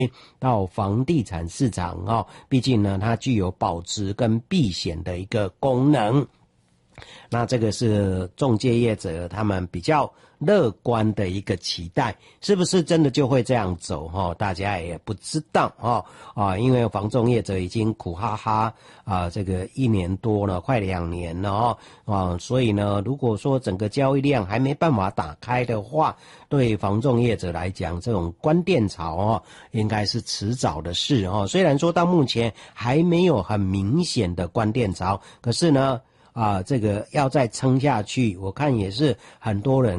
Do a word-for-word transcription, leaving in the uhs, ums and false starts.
到房地产市场哦，毕竟呢，它具有保值跟避险的一个功能。那这个是仲介业者他们比较乐观的一个期待，是不是真的就会这样走齁？大家也不知道齁啊，因为房仲业者已经苦哈哈啊，这个一年多了，快两年了齁啊，所以呢，如果说整个交易量还没办法打开的话，对房仲业者来讲，这种关店潮哦，应该是迟早的事哦。虽然说到目前还没有很明显的关店潮，可是呢。啊，这个要再撑下去，我看也是很多人